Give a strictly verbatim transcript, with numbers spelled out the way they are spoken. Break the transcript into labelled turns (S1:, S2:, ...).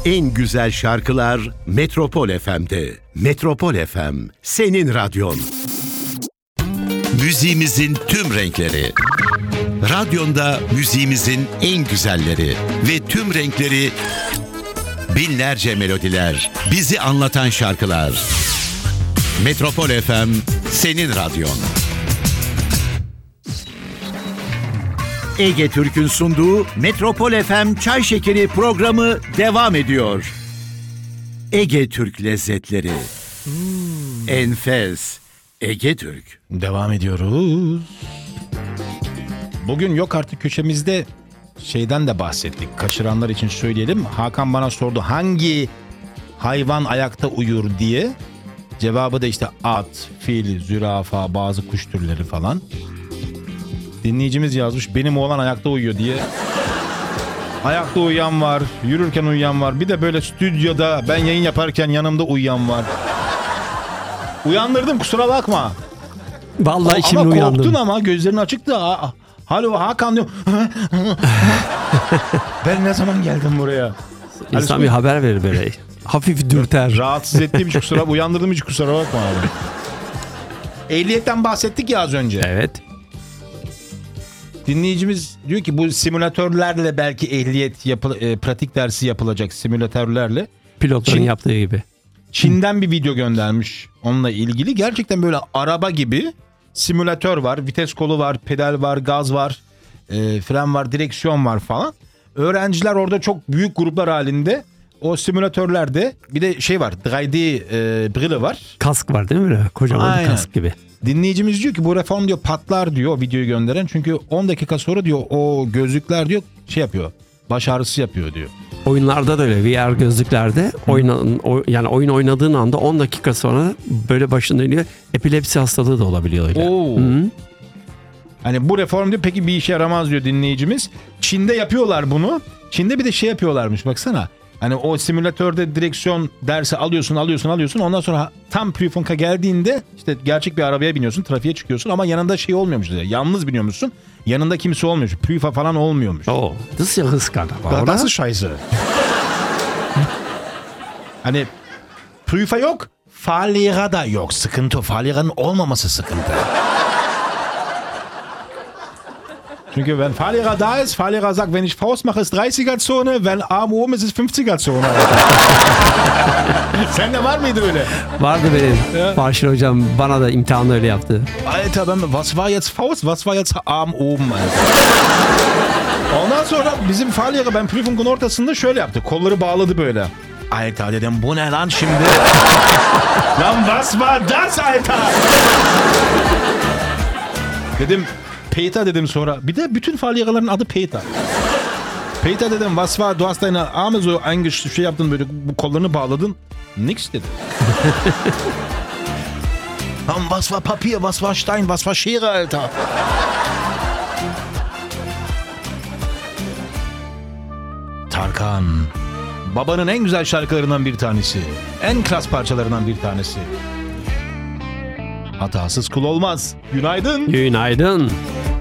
S1: En güzel şarkılar Metropol F M'de. Metropol F M, senin radyon. Müziğimizin tüm renkleri. Radyonda müziğimizin en güzelleri ve tüm renkleri, binlerce melodiler, bizi anlatan şarkılar. Metropol F M, senin radyon. Ege Türk'ün sunduğu Metropol F M Çay Şekeri programı devam ediyor. Ege Türk lezzetleri. Hmm. Enfes. Ege Türk.
S2: Devam ediyoruz. Bugün yok artık köşemizde şeyden de bahsettik. Kaçıranlar için söyleyelim. Hakan bana sordu hangi hayvan ayakta uyur diye. Cevabı da işte at, fil, zürafa, bazı kuş türleri falan. Dinleyicimiz yazmış benim oğlan ayakta uyuyor diye. Ayakta uyuyan var, yürürken uyuyan var. Bir de böyle stüdyoda ben yayın yaparken yanımda uyuyan var. Uyandırdım, kusura bakma.
S3: Vallahi şimdi
S2: ama
S3: uyandım.
S2: Ama korktun ama gözlerin açıktı. Alo Hakan diyor. Ben ne zaman geldim buraya?
S3: İnsan bir haber verir böyle. Hafif dürter.
S2: Rahatsız ettiğim için kusura, uyandırdım hiç kusura bakma abi. Ehliyetten bahsettik ya az önce.
S3: Evet.
S2: Dinleyicimiz diyor ki bu simülatörlerle belki ehliyet yapı, e, pratik dersi yapılacak simülatörlerle.
S3: Pilotların Çin, yaptığı gibi.
S2: Çin'den bir video göndermiş onunla ilgili. Gerçekten böyle araba gibi simülatör var. Vites kolu var, pedal var, gaz var, e, fren var, direksiyon var falan. Öğrenciler orada çok büyük gruplar halinde o simülatörlerde bir de şey var. üç D e, brille var.
S3: Kask var değil mi böyle? Kocaman
S2: Aynen.
S3: Bir kask gibi.
S2: Dinleyicimiz diyor ki bu reform diyor patlar diyor o videoyu gönderen. Çünkü on dakika sonra diyor o gözlükler diyor şey yapıyor. Baş ağrısı yapıyor diyor.
S3: Oyunlarda da öyle V R gözlüklerde oynan, o, yani oyun oynadığın anda on dakika sonra böyle başın dönüyor. Epilepsi hastalığı da olabiliyor öyle.
S2: Oo. Hı-hı. Hani bu reform diyor peki bir işe yaramaz diyor dinleyicimiz. Çin'de yapıyorlar bunu. Çin'de bir de şey yapıyorlarmış baksana. Hani o simülatörde direksiyon dersi alıyorsun, alıyorsun, alıyorsun. Ondan sonra tam Prüfung'a geldiğinde işte gerçek bir arabaya biniyorsun, trafiğe çıkıyorsun ama yanında şey olmuyormuş diyor. Yalnız biniyormuşsun. Yanında kimse olmuyormuş. Prüfa falan olmuyormuş.
S3: Oh, das ist ja riskant.
S2: Das ist scheiße. Hani Prüfa yok, Fahrlehrer da yok. Sıkıntı, Fahrlehrer'ın olmaması sıkıntı. Çünkü wenn Fahrlehrer da ist, Fahrlehrer sagt, wenn ich Faust mache, ist dreißiger Zone, wenn Arm oben ist, ist fünfziger Zone. Sende var mıydı öyle?
S3: Vardı benim. Ja. Farşir hocam bana da imtihanı öyle yaptı.
S2: Alter, ben, was war jetzt Faust, was war jetzt Arm oben? Alter. Ondan sonra bizim Fahrlehrer ben Prüfung'un ortasında şöyle yaptı. Kolları bağladı böyle. Alter dedim bu ne lan şimdi? Lan was war das Alter? Dedim Peter dedim sonra. Bir de bütün Fahrlehrer'ların adı Peter. Peter dedim was war du hast deine Arme so eingesch şey yaptın böyle bu kollarını bağladın. Nix dedi. Lan was war Papier, was war Stein, was war Schere Alter. Tarkan. Babanın en güzel şarkılarından bir tanesi. En klas parçalarından bir tanesi. Hatasız kul olmaz. Günaydın.
S3: Günaydın.